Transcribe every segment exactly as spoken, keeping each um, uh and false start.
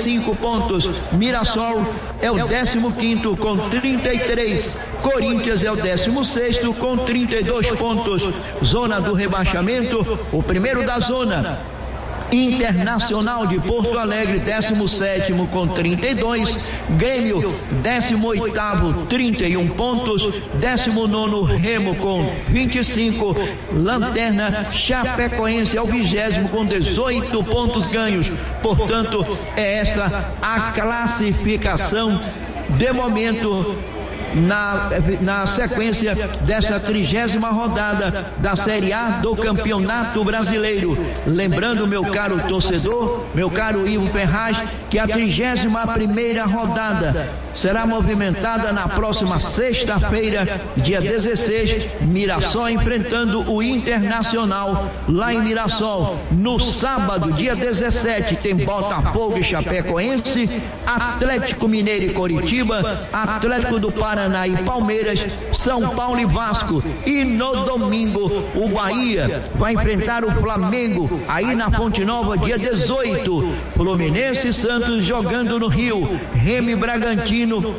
cinco pontos. Mirassol é o décimo quinto com trinta e três. Corinthians é o décimo sexto com trinta e dois pontos. Zona do rebaixamento, o primeiro da zona. Internacional de Porto Alegre, décimo sétimo com trinta e dois. Grêmio, décimo oitavo, trinta e um pontos. décimo nono Remo com vinte e cinco. Lanterna Chapecoense é o vigésimo com dezoito pontos ganhos. Portanto, é esta a classificação de momento Na, na sequência dessa trigésima rodada da Série A do Campeonato Brasileiro. Lembrando, meu caro torcedor, meu caro Ivo Ferraz, que a trigésima primeira rodada será movimentada na próxima sexta-feira, dia dezesseis, Mirassol enfrentando o Internacional lá em Mirassol. No sábado, dia dezessete, tem Botafogo e Chapecoense, Atlético Mineiro e Coritiba, Atlético do Paraná e Palmeiras, São Paulo e Vasco. E no domingo o Bahia vai enfrentar o Flamengo aí na Fonte Nova, dia dezoito. Fluminense e Santos jogando no Rio, Remo e Bragantino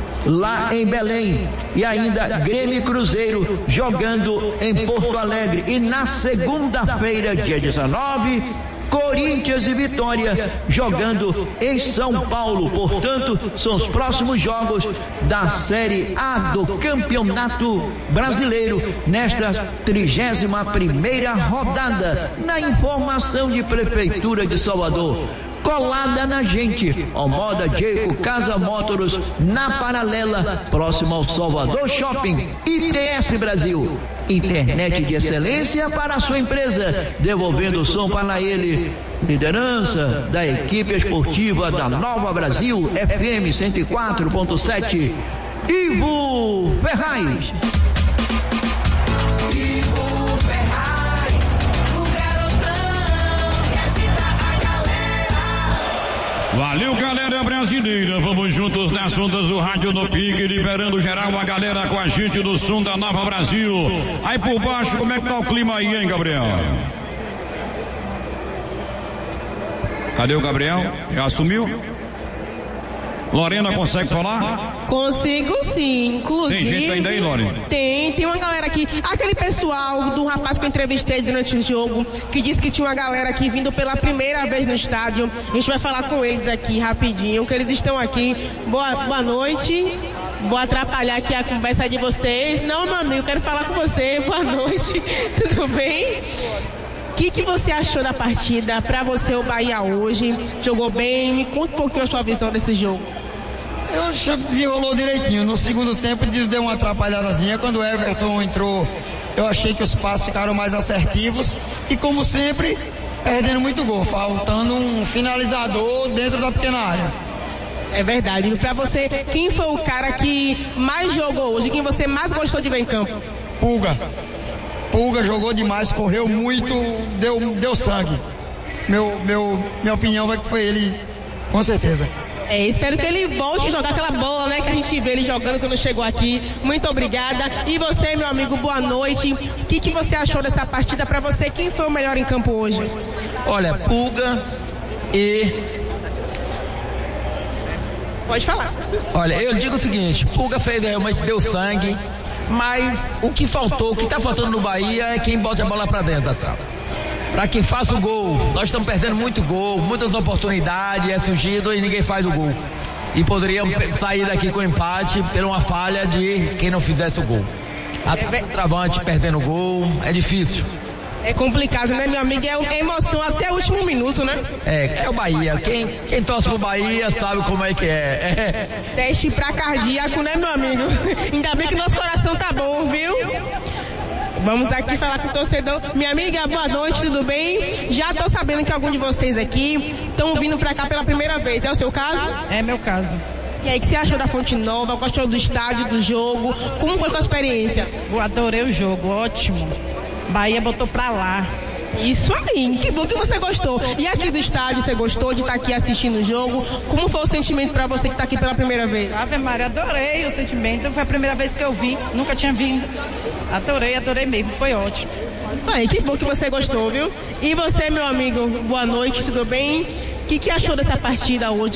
lá em Belém, e ainda Grêmio e Cruzeiro jogando em Porto Alegre. E na segunda-feira, dia dezenove, Corinthians e Vitória jogando em São Paulo. Portanto, são os próximos jogos da Série A do Campeonato Brasileiro nesta trigésima primeira rodada. Na informação de Prefeitura de Salvador, colada na gente, Omoda Jeico Casa Motors, na Paralela, próximo ao Salvador Shopping. I T S Brasil, internet de excelência para a sua empresa, devolvendo o som para ele. Liderança da equipe esportiva da Nova Brasil F M cento e quatro ponto sete, Ivo Ferraz. Valeu, galera brasileira, vamos juntos nas ondas do rádio no pique, liberando geral a galera com a gente do som da Nova Brasil. Aí por baixo, como é que tá o clima aí, hein, Gabriel? Cadê o Gabriel? Já assumiu? Lorena, consegue falar? Consigo sim, inclusive. Tem gente ainda aí, Lorena? Tem, tem uma galera aqui. Aquele pessoal do rapaz que eu entrevistei durante o jogo, que disse que tinha uma galera aqui vindo pela primeira vez no estádio. A gente vai falar com eles aqui rapidinho, que eles estão aqui. Boa, boa noite. Vou atrapalhar aqui a conversa de vocês. Não, meu amigo, quero falar com você. Boa noite. Tudo bem? O que, que você achou da partida? Para você, o Bahia hoje jogou bem? Me conta um pouquinho a sua visão desse jogo. Eu achei que desenrolou direitinho. No segundo tempo, deu uma atrapalhadazinha. Quando o Everton entrou, eu achei que os passos ficaram mais assertivos. E, como sempre, perdendo muito gol, faltando um finalizador dentro da pequena área. É verdade. Para você, quem foi o cara que mais jogou hoje? Quem você mais gostou de ver em campo? Pulga. Pulga jogou demais, correu muito, deu, deu sangue. Meu, meu, minha opinião é que foi ele, com certeza. É, espero que ele volte a jogar aquela bola, né, que a gente vê ele jogando quando chegou aqui. Muito obrigada. E você, meu amigo, boa noite. O que, que você achou dessa partida? Para você, quem foi o melhor em campo hoje? Olha, Pulga e... Pode falar. Olha, eu digo o seguinte, Pulga fez realmente, deu sangue, mas o que faltou, o que está faltando no Bahia é quem bote a bola para dentro, tá? Para quem faça o gol. Nós estamos perdendo muito gol, muitas oportunidades, é surgido e ninguém faz o gol. E poderiam sair daqui com empate por uma falha de quem não fizesse o gol. Até o travante perdendo o gol, é difícil. É complicado, né, meu amigo? É emoção até o último minuto, né? É, é o Bahia. Quem, quem torce pro Bahia sabe como é que é. é. Teste pra cardíaco, né, meu amigo? Ainda bem que nosso coração tá bom, viu? Vamos aqui falar com o torcedor. Minha amiga, boa noite, tudo bem? Já tô sabendo que algum de vocês aqui estão vindo pra cá pela primeira vez. É o seu caso? É meu caso. E aí, o que você achou da Fonte Nova? Gostou do estádio, do jogo? Como foi a sua experiência? Eu adorei o jogo, ótimo. Bahia botou pra lá. Isso aí, que bom que você gostou. E aqui do estádio, você gostou de estar aqui assistindo o jogo? Como foi o sentimento pra você que está aqui pela primeira vez? Ave Maria, adorei o sentimento. Foi a primeira vez que eu vi, nunca tinha vindo. Adorei, adorei mesmo, foi ótimo. Isso aí, que bom que você gostou, viu? E você, meu amigo, boa noite, tudo bem? O que, que achou dessa partida hoje?